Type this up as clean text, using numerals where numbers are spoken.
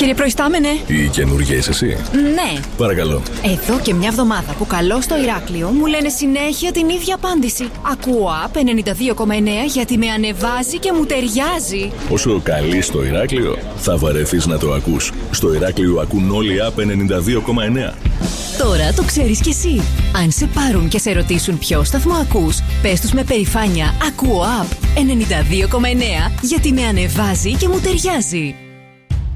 Κύριε Προϊστάμενε. Η καινούργια είσαι εσύ? Ναι. Παρακαλώ. Εδώ και μια εβδομάδα που καλώ στο Ηράκλειο μου λένε συνέχεια την ίδια απάντηση. Ακούω ΑΠ 92,9 γιατί με ανεβάζει και μου ταιριάζει. Όσο καλεί στο Ηράκλειο, θα βαρεθείς να το ακούς. Στο Ηράκλειο ακούν όλοι ΑΠ 92,9. Τώρα το ξέρεις κι εσύ. Αν σε πάρουν και σε ρωτήσουν ποιο σταθμό ακούς, πες τους με περηφάνεια. Ακούω ΑΠ 92,9 γιατί με ανεβάζει και μου ταιριάζει.